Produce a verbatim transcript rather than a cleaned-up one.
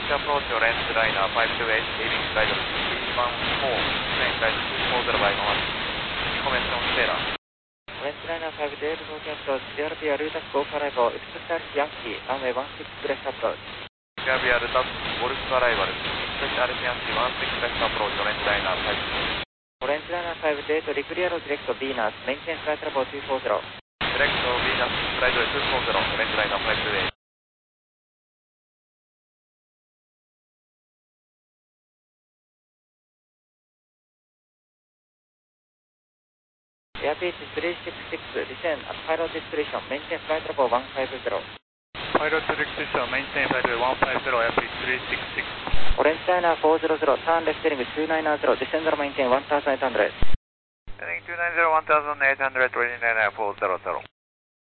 Launch approach orange liner five two eight leaving guidance one four descend guidance four zero by one information Sierra. Orange liner five two eight forecast C R B route go for arrival expect Yankee runway one six left approach. C R B route Golf arrival expect Yankee one six left approach orange liner five two eight. Orange liner five two eight declare direct Venus maintain flight level two four zero. Direct Venus flight level two four zero orange liner five two eight. Airbus three six six descend at pilot discretion maintain flight level one five zero. Pilot discretion maintain flight level one five zero Airbus three six six. Orange liner four zero zero turn left heading two nine zero descend maintain one thousand eight hundred. Heading two nine zero one thousand eight hundred twenty-nine four zero zero.